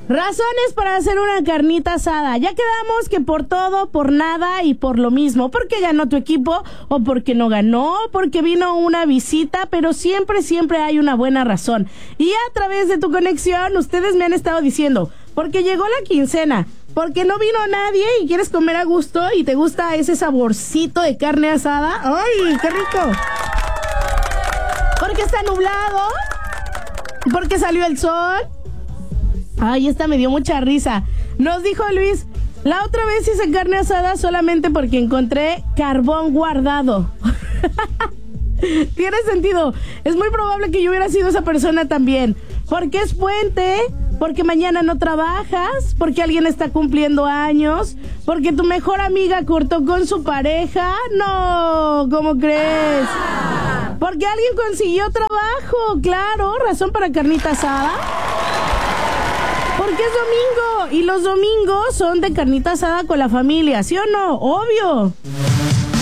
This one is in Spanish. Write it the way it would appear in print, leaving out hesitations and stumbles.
Razones para hacer una carnita asada. Ya quedamos que por todo, por nada y por lo mismo. Porque ganó tu equipo o porque no ganó, porque vino una visita, pero siempre hay una buena razón. Y a través de tu conexión, ustedes me han estado diciendo, porque llegó la quincena, porque no vino nadie y quieres comer a gusto y te gusta ese saborcito de carne asada. ¡Ay, qué rico! Porque está nublado, porque salió el sol. Ay, esta me dio mucha risa. Nos dijo Luis, la otra vez hice carne asada solamente porque encontré carbón guardado. Tiene sentido. Es muy probable que yo hubiera sido esa persona también. Porque es puente, porque mañana no trabajas, porque alguien está cumpliendo años, porque tu mejor amiga cortó con su pareja. No, ¿cómo crees? Porque alguien consiguió trabajo. Claro, razón para carnita asada. Porque es domingo y los domingos son de carnita asada con la familia, ¿sí o no? Obvio.